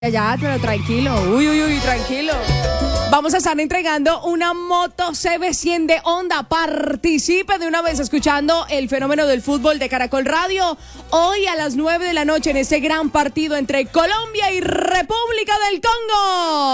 Ya, pero tranquilo. Uy, tranquilo. Vamos a estar entregando una moto CB100 de Honda. Participe de una vez escuchando el fenómeno del fútbol de Caracol Radio. Hoy a las 9 de la noche en este gran partido entre Colombia y República del Congo.